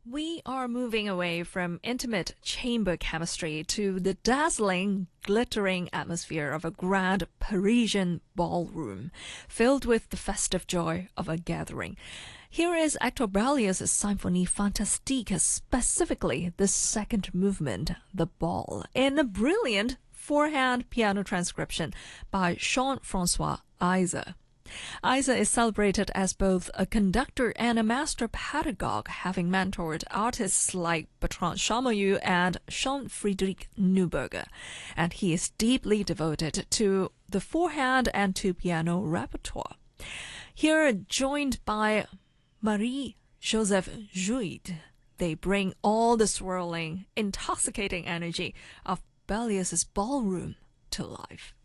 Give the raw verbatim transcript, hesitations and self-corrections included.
We are moving away from intimate chamber chemistry to the dazzling, glittering atmosphere of a grand Parisian ballroom, filled with the festive joy of a gathering. Here is Hector Berlioz' Symphonie Fantastique, specifically the second movement, The Ball, in a brilliant four-hand piano transcription by Jean-François Iser. Iser is celebrated as both a conductor and a master pedagogue, having mentored artists like Bertrand Chamayou and Jean-Friedrich Neuberger, and he is deeply devoted to the four-hand and two-piano repertoire. Here, joined by Marie-Joseph Jouyd, they bring all the swirling, intoxicating energy of Berlioz's ballroom to life.